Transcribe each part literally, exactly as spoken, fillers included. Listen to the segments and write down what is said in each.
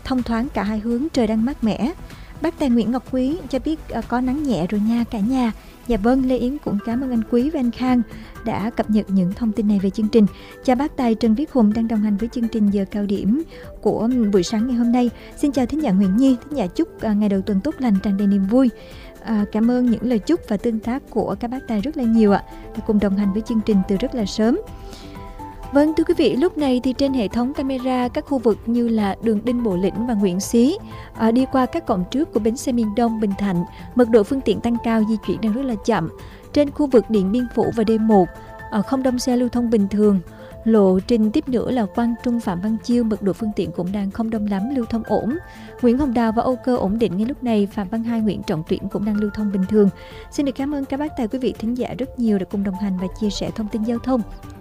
thông thoáng cả hai hướng, trời đang mát mẻ. Bác Tài Nguyễn Ngọc Quý cho biết uh, có nắng nhẹ rồi nha cả nhà. Dạ vâng, Lê Yến cũng cảm ơn anh Quý và anh Khang đã cập nhật những thông tin này về chương trình. Chào bác Tài, Trần Viết Hùng đang đồng hành với chương trình giờ cao điểm của buổi sáng ngày hôm nay. Xin chào thính giả Nguyễn Nhi, thính giả chúc uh, ngày đầu tuần tốt lành, tràn đầy niềm vui. À, cảm ơn những lời chúc và tương tác của các bác Tài rất là nhiều ạ, đã cùng đồng hành với chương trình từ rất là sớm. Vâng thưa quý vị, lúc này thì trên hệ thống camera các khu vực như là đường Đinh Bộ Lĩnh và Nguyễn Xí, à, đi qua các cổng trước của bến xe miền Đông, Bình Thạnh, mật độ phương tiện tăng cao, di chuyển đang rất là chậm. Trên khu vực Điện Biên Phủ và D một, à, không đông xe lưu thông bình thường. Lộ trình tiếp nữa là Quang Trung, Phạm Văn Chiêu, mật độ phương tiện cũng đang không đông lắm, lưu thông ổn. Nguyễn Hồng Đào và Âu Cơ ổn định ngay lúc này. Phạm Văn Hai, Nguyễn Trọng Tuyển cũng đang lưu thông bình thường. Xin được cảm ơn các bác tài quý vị thính giả rất nhiều đã cùng đồng hành và chia sẻ thông tin giao thông.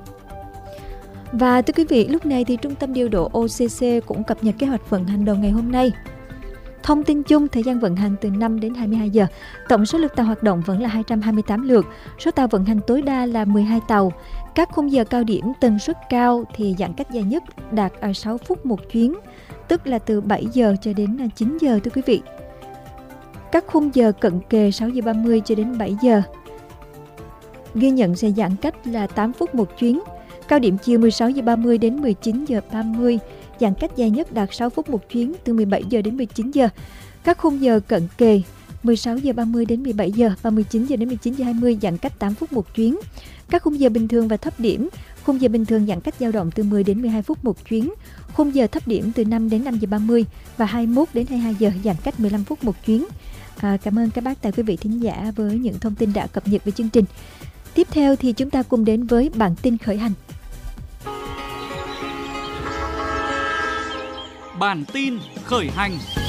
Và thưa quý vị, lúc này thì Trung tâm điều độ O C C cũng cập nhật kế hoạch vận hành đầu ngày hôm nay. Thông tin chung, thời gian vận hành từ năm đến hai mươi hai giờ. Tổng số lượt tàu hoạt động vẫn là hai trăm hai mươi tám lượt. Số tàu vận hành tối đa là mười hai tàu. Các khung giờ cao điểm tần suất cao thì giãn cách dài nhất đạt ở sáu phút một chuyến, tức là từ bảy giờ cho đến chín giờ thưa quý vị. Các khung giờ cận kề sáu giờ ba mươi cho đến bảy giờ ghi nhận sẽ giãn cách là tám phút một chuyến. Cao điểm chiều mười sáu giờ ba mươi đến mười chín giờ ba mươi, giãn cách dài nhất đạt sáu phút một chuyến, từ mười bảy giờ đến mười chín giờ. Các khung giờ cận kề mười sáu giờ ba mươi đến mười bảy giờ và mười chín giờ đến mười chín giờ hai mươi, giãn cách tám phút một chuyến. Các khung giờ bình thường và thấp điểm, khung giờ bình thường giãn cách dao động từ mười đến mười hai phút một chuyến, khung giờ thấp điểm từ năm đến năm giờ ba mươi và hai mươi mốt đến hai mươi hai giờ, giãn cách mười lăm phút một chuyến. À, cảm ơn các bác tài quý vị thính giả với những thông tin đã cập nhật về chương trình. Tiếp theo thì chúng ta cùng đến với bản tin khởi hành. Bản tin khởi hành.